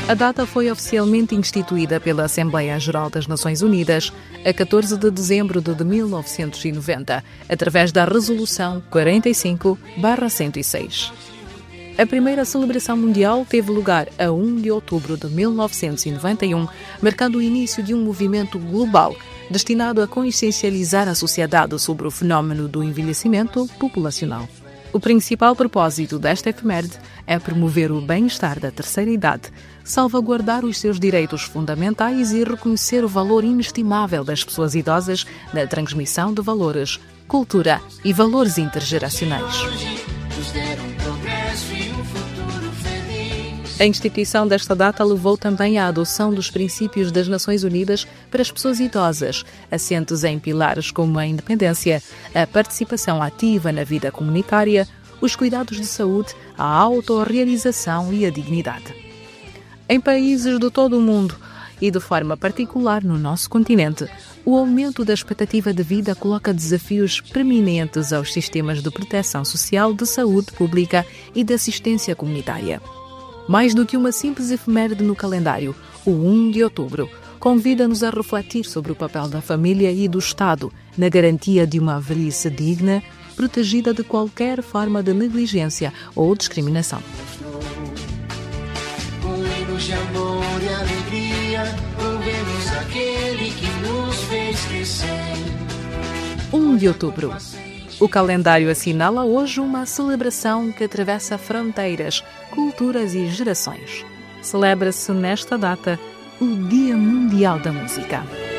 A data foi oficialmente instituída pela Assembleia Geral das Nações Unidas a 14 de dezembro de 1990, através da Resolução 45/106. A primeira celebração mundial teve lugar a 1 de outubro de 1991, marcando o início de um movimento global destinado a consciencializar a sociedade sobre o fenómeno do envelhecimento populacional. O principal propósito desta efeméride é promover o bem-estar da terceira idade, salvaguardar os seus direitos fundamentais e reconhecer o valor inestimável das pessoas idosas na transmissão de valores, cultura e valores intergeracionais. A instituição desta data levou também à adoção dos princípios das Nações Unidas para as pessoas idosas, assentes em pilares como a independência, a participação ativa na vida comunitária, os cuidados de saúde, a autorrealização e a dignidade. Em países de todo o mundo, e de forma particular no nosso continente, o aumento da expectativa de vida coloca desafios preeminentes aos sistemas de proteção social, de saúde pública e de assistência comunitária. Mais do que uma simples efeméride no calendário, o 1 de outubro convida-nos a refletir sobre o papel da família e do Estado na garantia de uma velhice digna, protegida de qualquer forma de negligência ou discriminação. Com hinos de amor e alegria, louvemos aquele que nos fez crescer. 1 de outubro. O calendário assinala hoje uma celebração que atravessa fronteiras, culturas e gerações. Celebra-se nesta data o Dia Mundial da Música.